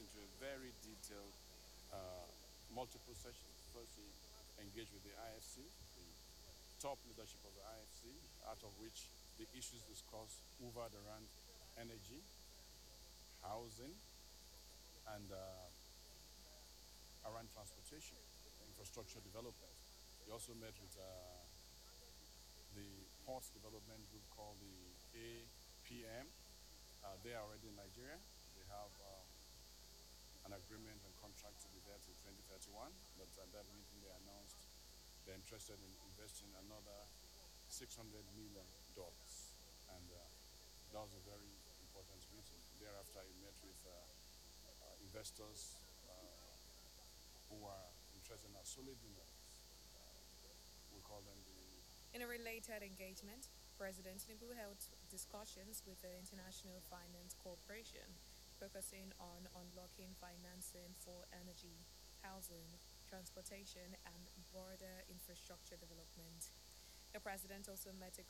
into a very detailed, multiple sessions. First, he engaged with the IFC, the top leadership of the IFC, out of which the issues discussed hovered around energy, housing, and around transportation, infrastructure development. He also met with the Ports Development Group called the APM. They are already in Nigeria. They have an agreement and contract to be there till 2031. But at that meeting, they announced they're interested in investing another $600 million. And that was a very important meeting. Thereafter, he met with investors who are interested in our solid minerals. We call them the. In a related engagement, President Tinubu held discussions with the International Finance Corporation, focusing on unlocking financing for energy, housing, transportation, and broader infrastructure development. The president also met a